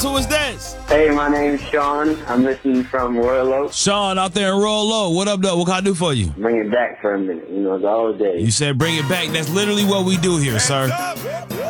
Who is this? Hey, my name's Sean. I'm listening from Royal Oak. Sean out there in Royal Oak. What up, though? What can I do for you? Bring it back for a minute. You know, the old days. You said bring it back. That's literally what we do here, sir.